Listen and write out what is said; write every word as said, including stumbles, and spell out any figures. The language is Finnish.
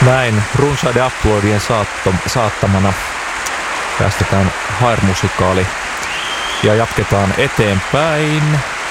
Näin runsaiden uploadien saattamana päästetään Hair-musikaali ja jatketaan eteenpäin.